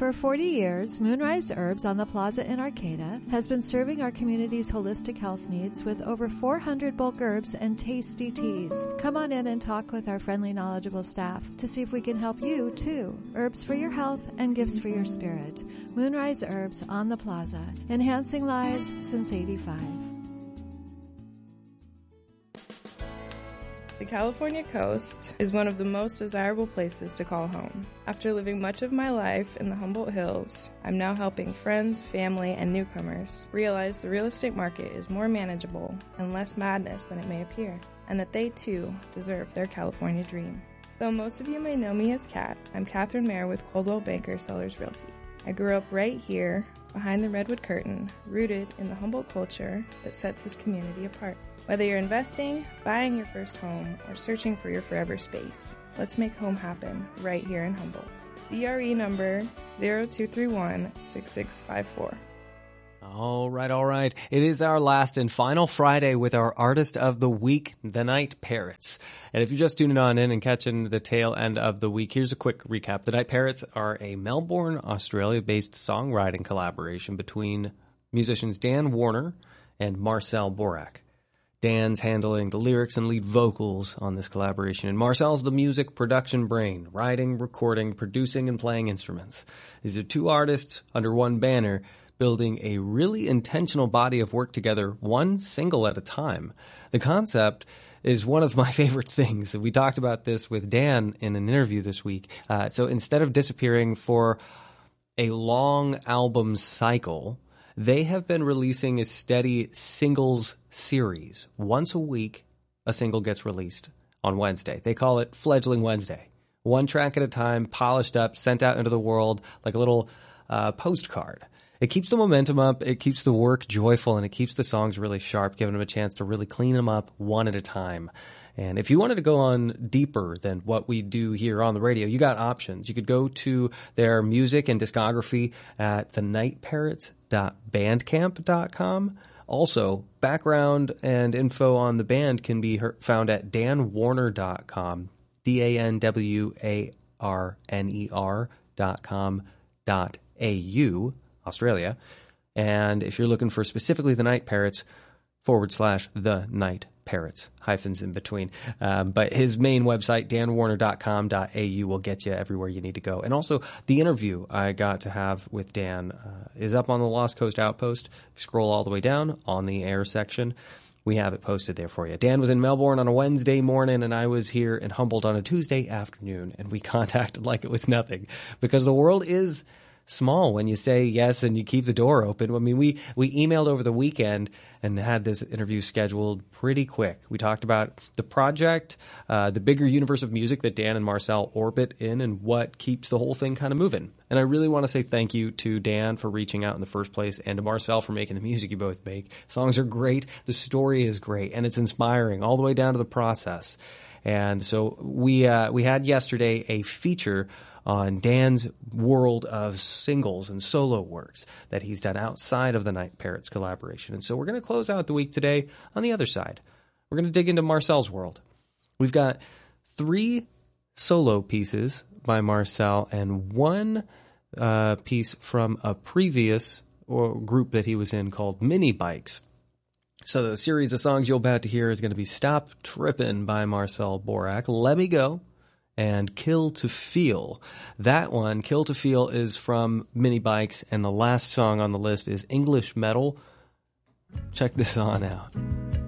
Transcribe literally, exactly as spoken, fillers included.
For forty years, Moonrise Herbs on the Plaza in Arcata has been serving our community's holistic health needs with over four hundred bulk herbs and tasty teas. Come on in and talk with our friendly, knowledgeable staff to see if we can help you, too. Herbs for your health and gifts for your spirit. Moonrise Herbs on the Plaza, enhancing lives since eighty-five. The California coast is one of the most desirable places to call home. After living much of my life in the Humboldt Hills, I'm now helping friends, family, and newcomers realize the real estate market is more manageable and less madness than it may appear, and that they too deserve their California dream. Though most of you may know me as Kat, I'm Catherine Mayer with Coldwell Banker Sellers Realty. I grew up right here, behind the Redwood Curtain, rooted in the Humboldt culture that sets this community apart. Whether you're investing, buying your first home, or searching for your forever space, let's make home happen right here in Humboldt. D R E number zero two three one, six six five four. All right, all right. It is our last and final Friday with our Artist of the Week, The Night Parrots. And if you're just tuning on in and catching the tail end of the week, here's a quick recap. The Night Parrots are a Melbourne, Australia-based songwriting collaboration between musicians Dan Warner and Marcel Borak. Dan's handling the lyrics and lead vocals on this collaboration, and Marcel's the music production brain, writing, recording, producing, and playing instruments. These are two artists under one banner, building a really intentional body of work together, one single at a time. The concept is one of my favorite things. We talked about this with Dan in an interview this week. Uh, so instead of disappearing for a long album cycle, they have been releasing a steady singles series. Once a week, a single gets released on Wednesday. They call it Fledgling Wednesday. One track at a time, polished up, sent out into the world like a little uh, postcard. It keeps the momentum up, it keeps the work joyful, and it keeps the songs really sharp, giving them a chance to really clean them up one at a time. And if you wanted to go on deeper than what we do here on the radio, you got options. You could go to their music and discography at the night parrots dot bandcamp dot com. Also, background and info on the band can be found at dan warner dot com, D A N W A R N E R dot com dot A U, Australia. And if you're looking for specifically the Night Parrots, forward slash the Night Parrots, hyphens in between. Um, but his main website, dan warner dot com dot A U, will get you everywhere you need to go. And also, the interview I got to have with Dan uh, is up on the Lost Coast Outpost. Scroll all the way down on the air section. We have it posted there for you. Dan was in Melbourne on a Wednesday morning, and I was here in Humboldt on a Tuesday afternoon, and we contacted like it was nothing, because the world is small when you say yes and you keep the door open. I mean, we, we emailed over the weekend and had this interview scheduled pretty quick. We talked about the project, uh, the bigger universe of music that Dan and Marcel orbit in, and what keeps the whole thing kind of moving. And I really want to say thank you to Dan for reaching out in the first place, and to Marcel for making the music you both make. Songs are great, the story is great, and it's inspiring all the way down to the process. And so we uh, we had yesterday a feature on Dan's world of singles and solo works that he's done outside of the Night Parrots collaboration. And so we're going to close out the week today on the other side. We're going to dig into Marcel's world. We've got three solo pieces by Marcel and one uh, piece from a previous or group that he was in called Mini Bikes. So the series of songs you're about to hear is going to be Stop Trippin' by Marcel Borak, Let Me Go, and Kill to Feel. That one, Kill to Feel, is from Mini Bikes, and the last song on the list is English Metal. Check this on out.